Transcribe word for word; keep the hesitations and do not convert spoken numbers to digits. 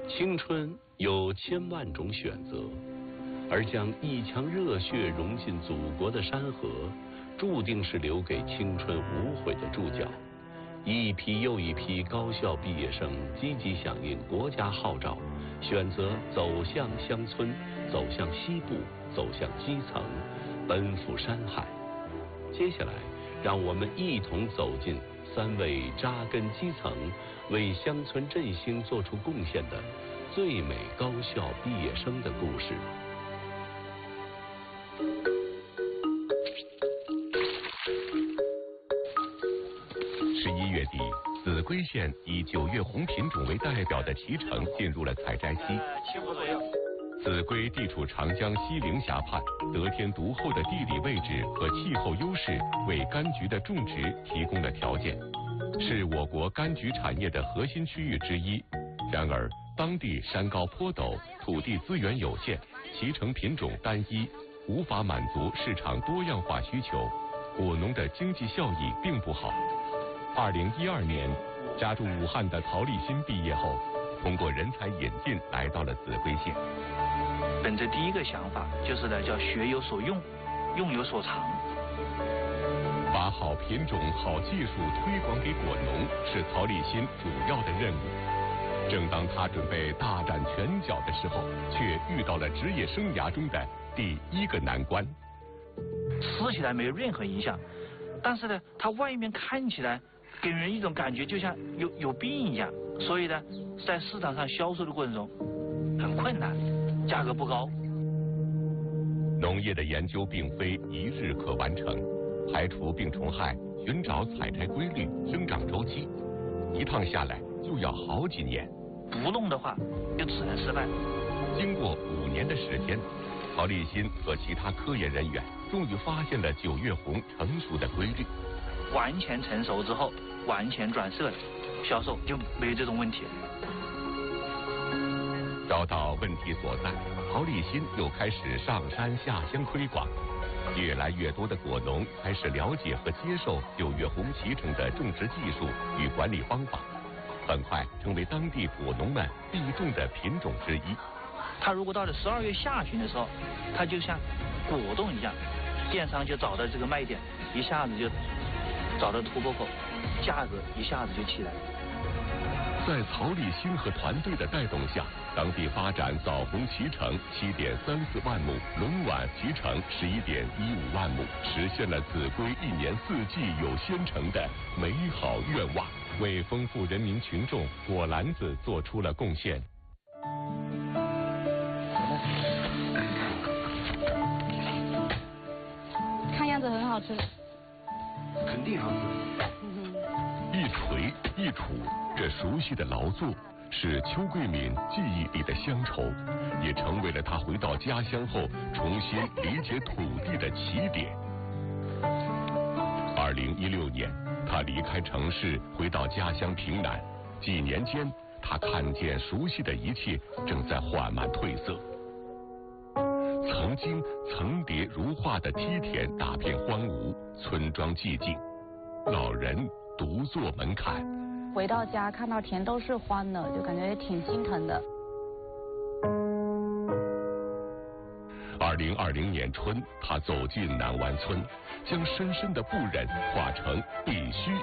青春有千万种选择，而将一腔热血融进祖国的山河，注定是留给青春无悔的注脚。一批又一批高校毕业生积极响应国家号召，选择走向乡村，走向西部，走向基层，奔赴山海。接下来，让我们一同走进三位扎根基层、为乡村振兴做出贡献的最美高校毕业生的故事。 十一月底，秭归县以九月红品种为代表的脐橙进入了采摘期。 七步左右。 秭归地处长江西陵峡畔，得天独厚的地理位置和气候优势为柑橘的种植提供了条件，是我国柑橘产业的核心区域之一。然而，当地山高坡陡，土地资源有限，脐橙品种单一，无法满足市场多样化需求，果农的经济效益并不好。二零一二年，家住武汉的曹立新毕业后，通过人才引进来到了秭归县。 本着第一个想法就是呢，叫学有所用，用有所长。 把好品种、好技术推广给果农是曹立新主要的任务。正当他准备大展拳脚的时候，却遇到了职业生涯中的第一个难关。 吃起来没有任何影响，但是呢，它外面看起来给人一种感觉就像有有病一样，所以呢，在市场上销售的过程中很困难，价格不高。 农业的研究并非一日可完成，排除病虫害，寻找采摘规律、生长周期，一趟下来就要好几年。 不弄的话，就只能失败。 经过五年的时间，曹立新和其他科研人员终于发现了九月红成熟的规律。 完全成熟之后，完全转色了，销售就没有这种问题了。 找到问题所在，曹立新又开始上山下乡推广。越来越多的果农开始了解和接受九月红脐橙的种植技术与管理方法，很快成为当地果农们必种的品种之一。 它如果到了十二月下旬的时候，它就像果冻一样，电商就找到这个卖点，一下子就找到突破口，价格一下子就起来了。 在曹立新和团队的带动下，当地发展枣红脐橙七点三四万亩，龙碗脐橙十一点一五万亩，实现了秭归一年四季有鲜橙的美好愿望，为丰富人民群众果篮子做出了贡献。 看样子很好吃， 肯定好吃。 一锤一杵，这熟悉的劳作是邱桂敏记忆里的乡愁，也成为了他回到家乡后重新理解土地的起点。二零一六年，他离开城市，回到家乡平南。几年间，他看见熟悉的一切正在缓慢褪色。曾经层叠如画的梯田大片荒芜，村庄寂静，老人独坐门槛。 回到家看到田都是荒的，就感觉也挺心疼的。 二零二零年春，他走进南湾村，将深深的不忍化成必须。